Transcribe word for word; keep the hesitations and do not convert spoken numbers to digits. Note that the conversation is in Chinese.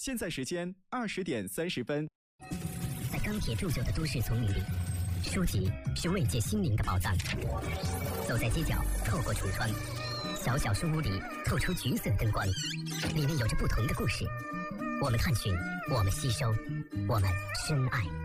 现在时间二十点三十分。 在钢铁铸就的都市丛林里，书籍是慰藉心灵的宝藏。走在街角，透过橱窗，小小书屋里透出橘色灯光，里面有着不同的故事。我们探寻，我们吸收，我们深爱。